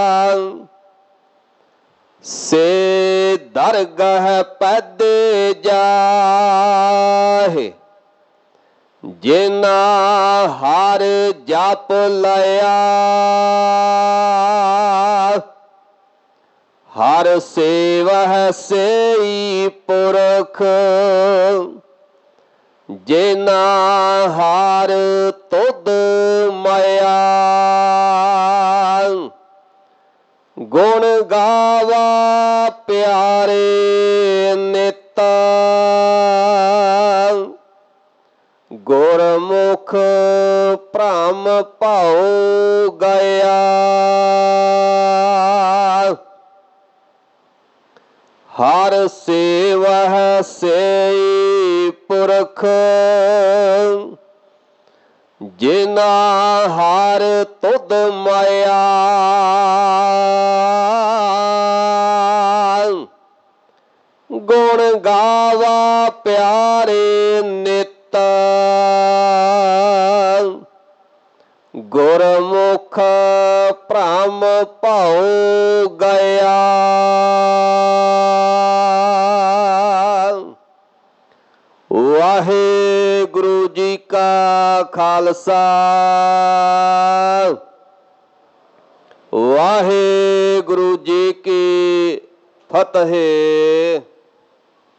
से दरगाह पैदे जाहे जिना हर जप लया हर सेवह सेई पुरख जिना हर तुद मया गुण गावा प्यारे नित गुरमुख भ्रम भाओ गया हर सेवह सेई पुरख जिना हर तुद माया गुण गावा प्यारे नित गुरमुख भ्रम भाओ गया वाहेगुरु जी का खालसा वाहेगुरु जी की फतेह।